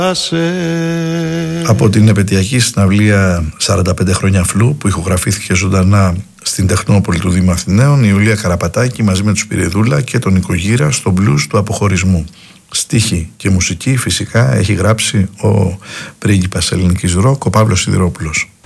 Από την επετειακή συναυλία 45 χρόνια φλου που ηχογραφήθηκε ζωντανά στην Τεχνόπολη του Δήμου Αθηναίων, η Ιουλία Καραπατάκη μαζί με τους Πυριδούλα και τον Νίκο Γύρα στο μπλουζ του αποχωρισμού. Στίχη και μουσική φυσικά έχει γράψει ο πρίγκιπας ελληνικής ροκ, ο Παύλος Σιδηρόπουλος.